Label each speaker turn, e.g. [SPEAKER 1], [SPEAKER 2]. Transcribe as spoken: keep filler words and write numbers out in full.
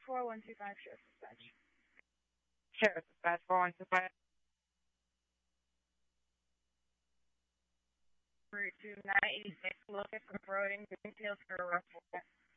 [SPEAKER 1] four one two five, sheriff dispatch.
[SPEAKER 2] Sheriff dispatch four one two five.
[SPEAKER 1] Route to nine eighty-six, locus from Broading, Greenfield for a arrest warrant.